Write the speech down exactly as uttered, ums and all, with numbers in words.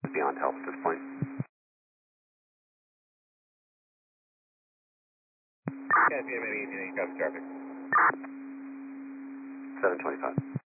beyond help at this point. Yeah, maybe you copy traffic. seven twenty-five.